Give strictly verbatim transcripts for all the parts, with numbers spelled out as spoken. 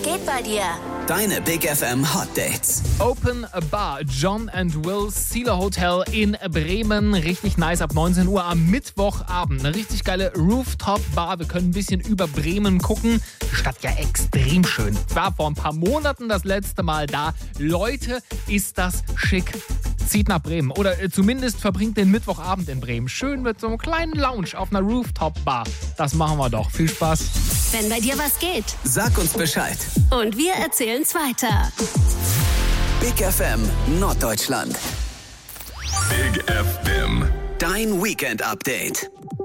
Was geht bei dir? Deine Big F M Hot Dates. Open a Bar, John and Will, Sila Hotel in Bremen. Richtig nice ab neunzehn Uhr am Mittwochabend. Eine richtig geile Rooftop-Bar. Wir können ein bisschen über Bremen gucken. Die Stadt ja extrem schön. Ich war vor ein paar Monaten das letzte Mal da. Leute, ist das schick. Zieht nach Bremen oder äh, zumindest verbringt den Mittwochabend in Bremen. Schön mit so einem kleinen Lounge auf einer Rooftop-Bar. Das machen wir doch. Viel Spaß. Wenn bei dir was geht. Sag uns Bescheid. Und wir erzählen's weiter. Big F M Norddeutschland. Big F M. Dein Weekend-Update.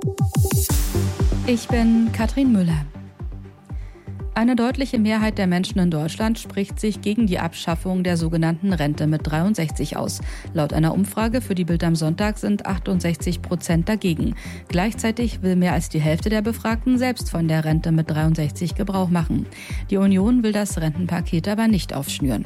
Ich bin Katrin Müller. Eine deutliche Mehrheit der Menschen in Deutschland spricht sich gegen die Abschaffung der sogenannten Rente mit dreiundsechzig aus. Laut einer Umfrage für die Bild am Sonntag sind achtundsechzig Prozent dagegen. Gleichzeitig will mehr als die Hälfte der Befragten selbst von der Rente mit dreiundsechzig Gebrauch machen. Die Union will das Rentenpaket aber nicht aufschnüren.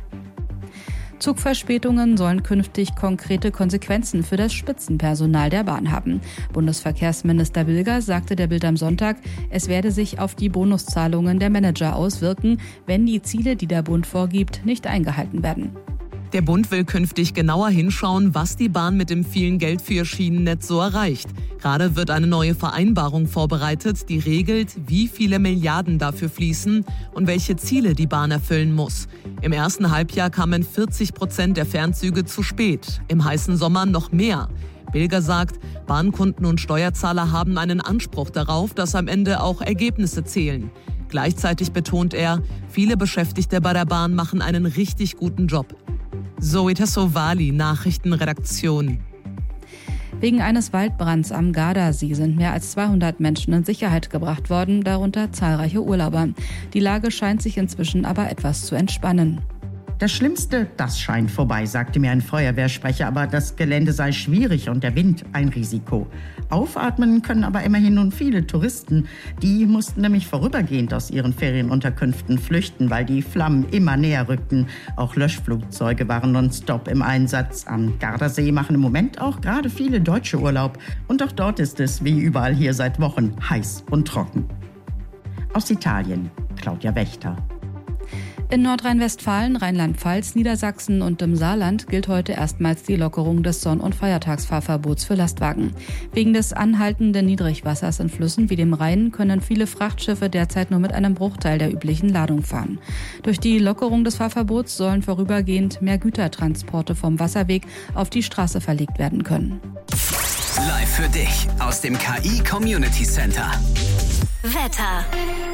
Zugverspätungen sollen künftig konkrete Konsequenzen für das Spitzenpersonal der Bahn haben. Bundesverkehrsminister Bilger sagte der Bild am Sonntag, es werde sich auf die Bonuszahlungen der Manager auswirken, wenn die Ziele, die der Bund vorgibt, nicht eingehalten werden. Der Bund will künftig genauer hinschauen, was die Bahn mit dem vielen Geld für ihr Schienennetz so erreicht. Gerade wird eine neue Vereinbarung vorbereitet, die regelt, wie viele Milliarden dafür fließen und welche Ziele die Bahn erfüllen muss. Im ersten Halbjahr kamen vierzig Prozent der Fernzüge zu spät, im heißen Sommer noch mehr. Bilger sagt, Bahnkunden und Steuerzahler haben einen Anspruch darauf, dass am Ende auch Ergebnisse zählen. Gleichzeitig betont er, viele Beschäftigte bei der Bahn machen einen richtig guten Job. Zoe Tassovali, Nachrichtenredaktion. Wegen eines Waldbrands am Gardasee sind mehr als zweihundert Menschen in Sicherheit gebracht worden, darunter zahlreiche Urlauber. Die Lage scheint sich inzwischen aber etwas zu entspannen. Das Schlimmste, das scheint vorbei, sagte mir ein Feuerwehrsprecher, aber das Gelände sei schwierig und der Wind ein Risiko. Aufatmen können aber immerhin nun viele Touristen. Die mussten nämlich vorübergehend aus ihren Ferienunterkünften flüchten, weil die Flammen immer näher rückten. Auch Löschflugzeuge waren nonstop im Einsatz. Am Gardasee machen im Moment auch gerade viele Deutsche Urlaub. Und auch dort ist es, wie überall hier seit Wochen, heiß und trocken. Aus Italien, Claudia Wächter. In Nordrhein-Westfalen, Rheinland-Pfalz, Niedersachsen und im Saarland gilt heute erstmals die Lockerung des Sonn- und Feiertagsfahrverbots für Lastwagen. Wegen des anhaltenden Niedrigwassers in Flüssen wie dem Rhein können viele Frachtschiffe derzeit nur mit einem Bruchteil der üblichen Ladung fahren. Durch die Lockerung des Fahrverbots sollen vorübergehend mehr Gütertransporte vom Wasserweg auf die Straße verlegt werden können. Live für dich aus dem K I Community Center. Wetter.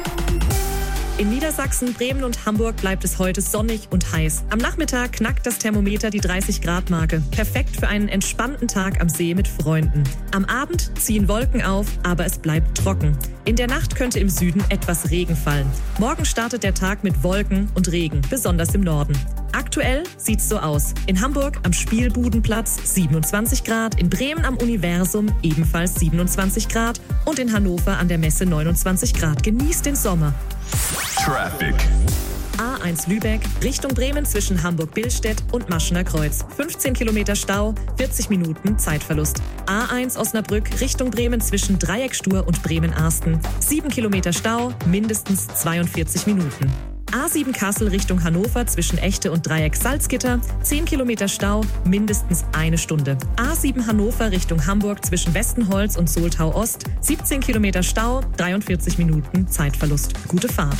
In Niedersachsen, Bremen und Hamburg bleibt es heute sonnig und heiß. Am Nachmittag knackt das Thermometer die dreißig Grad Marke. Perfekt für einen entspannten Tag am See mit Freunden. Am Abend ziehen Wolken auf, aber es bleibt trocken. In der Nacht könnte im Süden etwas Regen fallen. Morgen startet der Tag mit Wolken und Regen, besonders im Norden. Aktuell sieht's so aus. In Hamburg am Spielbudenplatz siebenundzwanzig Grad, in Bremen am Universum ebenfalls siebenundzwanzig Grad und in Hannover an der Messe neunundzwanzig Grad. Genießt den Sommer. Traffic. A eins Lübeck, Richtung Bremen zwischen Hamburg-Billstedt und Maschener Kreuz. fünfzehn Kilometer Stau, vierzig Minuten Zeitverlust. A eins Osnabrück, Richtung Bremen zwischen Dreieckstur und Bremen-Arsten. sieben Kilometer Stau, mindestens zweiundvierzig Minuten. A sieben Kassel Richtung Hannover zwischen Echte und Dreieck Salzgitter, zehn Kilometer Stau, mindestens eine Stunde. A sieben Hannover Richtung Hamburg zwischen Westenholz und Soltau Ost, siebzehn Kilometer Stau, dreiundvierzig Minuten Zeitverlust. Gute Fahrt.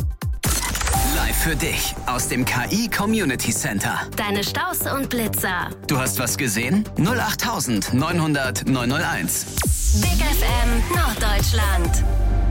Live für dich aus dem K I Community Center. Deine Staus und Blitzer. Du hast was gesehen? null acht neunhundert neunhundert neunhunderteins. Big F M Norddeutschland.